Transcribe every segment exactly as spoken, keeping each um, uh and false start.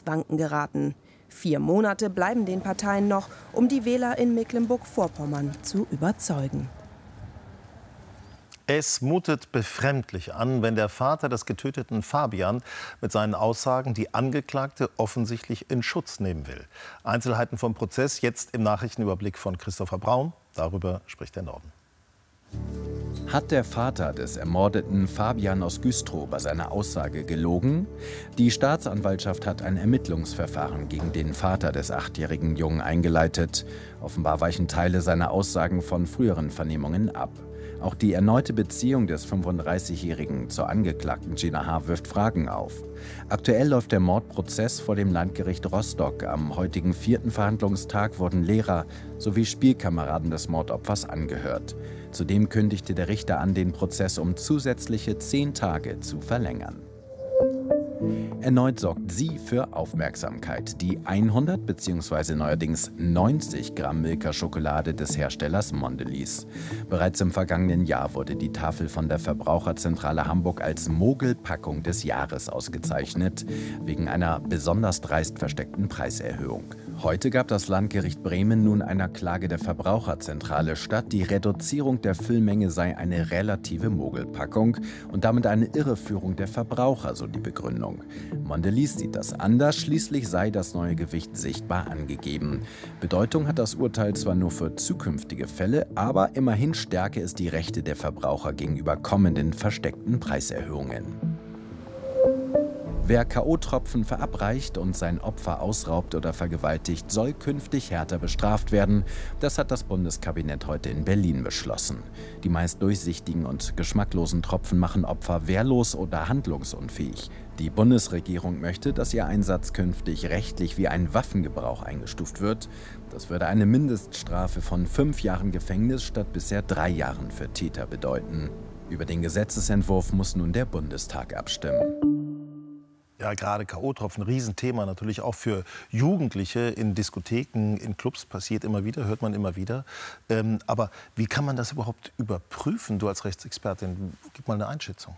Wanken geraten. Vier Monate bleiben den Parteien noch, um die Wähler in Mecklenburg-Vorpommern zu überzeugen. Es mutet befremdlich an, wenn der Vater des getöteten Fabian mit seinen Aussagen die Angeklagte offensichtlich in Schutz nehmen will. Einzelheiten vom Prozess jetzt im Nachrichtenüberblick von Christopher Braun. Darüber spricht der Norden. Hat der Vater des ermordeten Fabian aus Güstrow bei seiner Aussage gelogen? Die Staatsanwaltschaft hat ein Ermittlungsverfahren gegen den Vater des achtjährigen Jungen eingeleitet. Offenbar weichen Teile seiner Aussagen von früheren Vernehmungen ab. Auch die erneute Beziehung des fünfunddreißigjährigen zur Angeklagten Gina H. wirft Fragen auf. Aktuell läuft der Mordprozess vor dem Landgericht Rostock. Am heutigen vierten Verhandlungstag wurden Lehrer sowie Spielkameraden des Mordopfers angehört. Zudem kündigte der Richter an, den Prozess um zusätzliche zehn Tage zu verlängern. Erneut sorgt sie für Aufmerksamkeit. Die hundert bzw. neuerdings neunzig Gramm Milka-Schokolade des Herstellers Mondelez. Bereits im vergangenen Jahr wurde die Tafel von der Verbraucherzentrale Hamburg als Mogelpackung des Jahres ausgezeichnet, wegen einer besonders dreist versteckten Preiserhöhung. Heute gab das Landgericht Bremen nun einer Klage der Verbraucherzentrale statt. Die Reduzierung der Füllmenge sei eine relative Mogelpackung und damit eine Irreführung der Verbraucher, so die Begründung. Mondelez sieht das anders, schließlich sei das neue Gewicht sichtbar angegeben. Bedeutung hat das Urteil zwar nur für zukünftige Fälle, aber immerhin stärke es die Rechte der Verbraucher gegenüber kommenden versteckten Preiserhöhungen. Wer K O-Tropfen verabreicht und sein Opfer ausraubt oder vergewaltigt, soll künftig härter bestraft werden. Das hat das Bundeskabinett heute in Berlin beschlossen. Die meist durchsichtigen und geschmacklosen Tropfen machen Opfer wehrlos oder handlungsunfähig. Die Bundesregierung möchte, dass ihr Einsatz künftig rechtlich wie ein Waffengebrauch eingestuft wird. Das würde eine Mindeststrafe von fünf Jahren Gefängnis statt bisher drei Jahren für Täter bedeuten. Über den Gesetzesentwurf muss nun der Bundestag abstimmen. Ja, gerade K O-Tropfen, Riesenthema, natürlich auch für Jugendliche in Diskotheken, in Clubs, passiert immer wieder, hört man immer wieder. Ähm, aber wie kann man das überhaupt überprüfen, du als Rechtsexpertin? Gib mal eine Einschätzung.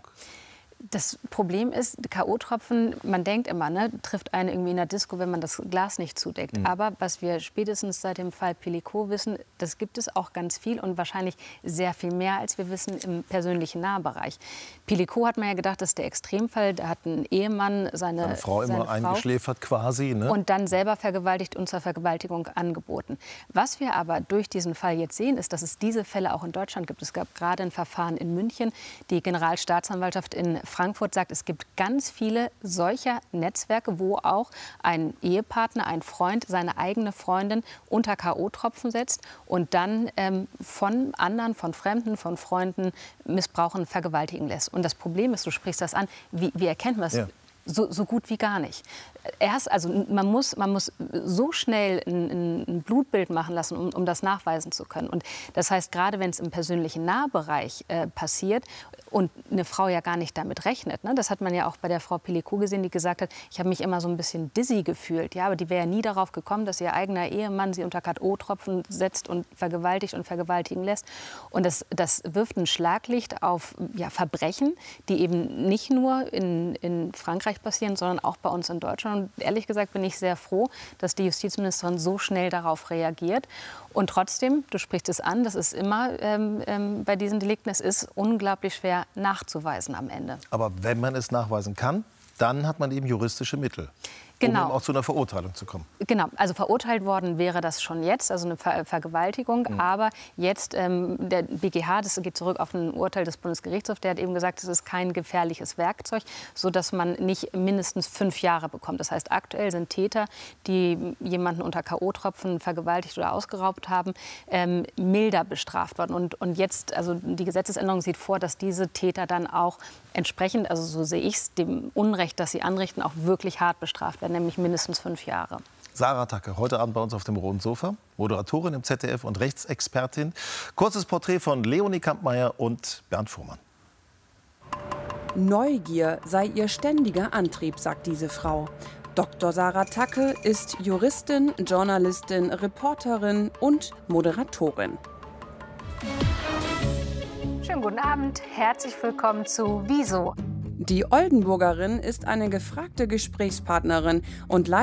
Das Problem ist, K O-Tropfen, man denkt immer, ne, trifft einen irgendwie in der Disco, wenn man das Glas nicht zudeckt. Mhm. Aber was wir spätestens seit dem Fall Pelico wissen, das gibt es auch ganz viel und wahrscheinlich sehr viel mehr, als wir wissen im persönlichen Nahbereich. Pelico hat man ja gedacht, das ist der Extremfall. Da hat ein Ehemann seine, seine Frau seine immer Frau eingeschläfert quasi. Ne? Und dann selber vergewaltigt und zur Vergewaltigung angeboten. Was wir aber durch diesen Fall jetzt sehen, ist, dass es diese Fälle auch in Deutschland gibt. Es gab gerade ein Verfahren in München. Die Generalstaatsanwaltschaft in Frankfurt sagt, es gibt ganz viele solcher Netzwerke, wo auch ein Ehepartner, ein Freund, seine eigene Freundin unter K O-Tropfen setzt und dann ähm, von anderen, von Fremden, von Freunden missbrauchen, vergewaltigen lässt. Und das Problem ist, du sprichst das an, wie, wie erkennt man es? Ja. So, so gut wie gar nicht. Erst, also man muss, man muss so schnell ein, ein Blutbild machen lassen, um, um das nachweisen zu können. Und das heißt, gerade wenn es im persönlichen Nahbereich äh, passiert und eine Frau ja gar nicht damit rechnet, ne? Das hat man ja auch bei der Frau Pelico gesehen, die gesagt hat, ich habe mich immer so ein bisschen dizzy gefühlt. Ja, aber die wäre ja nie darauf gekommen, dass ihr eigener Ehemann sie unter K O-Tropfen setzt und vergewaltigt und vergewaltigen lässt. Und das, das wirft ein Schlaglicht auf ja, Verbrechen, die eben nicht nur in, in Frankreich passieren, sondern auch bei uns in Deutschland. Und ehrlich gesagt bin ich sehr froh, dass die Justizministerin so schnell darauf reagiert. Und trotzdem, du sprichst es an, das ist immer ähm, ähm, bei diesen Delikten, es ist unglaublich schwer nachzuweisen am Ende. Aber wenn man es nachweisen kann, dann hat man eben juristische Mittel. Genau. Um auch zu einer Verurteilung zu kommen. Genau, also verurteilt worden wäre das schon jetzt, also eine Ver Vergewaltigung. Mhm. Aber jetzt, ähm, der B G H, das geht zurück auf ein Urteil des Bundesgerichtshofs, der hat eben gesagt, es ist kein gefährliches Werkzeug, sodass man nicht mindestens fünf Jahre bekommt. Das heißt, aktuell sind Täter, die jemanden unter K O-Tropfen vergewaltigt oder ausgeraubt haben, ähm, milder bestraft worden. Und, und jetzt, also die Gesetzesänderung sieht vor, dass diese Täter dann auch entsprechend, also so sehe ich es, dem Unrecht, das sie anrichten, auch wirklich hart bestraft werden, nämlich mindestens fünf Jahre. Sarah Tacke, heute Abend bei uns auf dem roten Sofa, Moderatorin im Z D F und Rechtsexpertin. Kurzes Porträt von Leonie Kampmeier und Bernd Fuhrmann. Neugier sei ihr ständiger Antrieb, sagt diese Frau. Doktor Sarah Tacke ist Juristin, Journalistin, Reporterin und Moderatorin. Schönen guten Abend, herzlich willkommen zu Wieso? Die Oldenburgerin ist eine gefragte Gesprächspartnerin und